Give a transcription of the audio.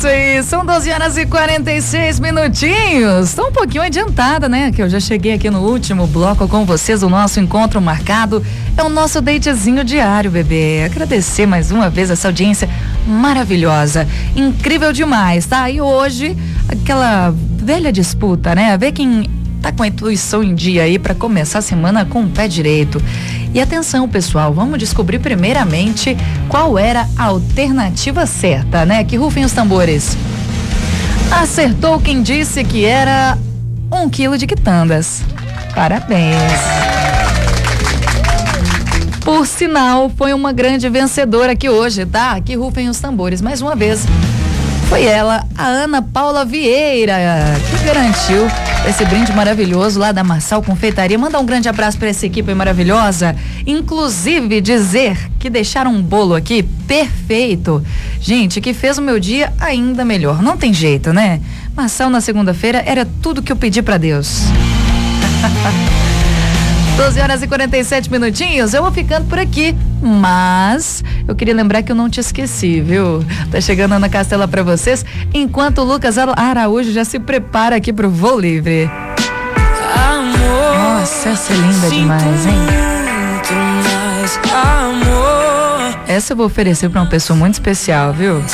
isso aí, são 12h46 minutinhos. Tô um pouquinho adiantada, né? Que eu já cheguei aqui no último bloco com vocês. O nosso encontro marcado é o nosso datezinho diário, bebê. Agradecer mais uma vez essa audiência maravilhosa, incrível demais, tá? E hoje, aquela velha disputa, né? Ver quem tá com a intuição em dia aí para começar a semana com o pé direito. E atenção, pessoal, vamos descobrir primeiramente qual era a alternativa certa, né? Que rufem os tambores. Acertou quem disse que era 1 quilo de quitandas. Parabéns. Por sinal, foi uma grande vencedora aqui hoje, tá? Que rufem os tambores. Mais uma vez, foi ela, a Ana Paula Vieira, que garantiu esse brinde maravilhoso lá da Marçal Confeitaria. Mandar um grande abraço para essa equipe maravilhosa. Inclusive dizer que deixaram um bolo aqui perfeito. Gente, que fez o meu dia ainda melhor. Não tem jeito, né? Marçal na segunda-feira era tudo que eu pedi para Deus. 12h47 minutinhos, eu vou ficando por aqui, mas eu queria lembrar que eu não te esqueci, viu? Tá chegando a Ana Castela pra vocês, enquanto o Lucas Araújo já se prepara aqui pro voo livre. Amor, nossa, essa é linda demais, hein? Mais, amor. Essa eu vou oferecer pra uma pessoa muito especial, viu?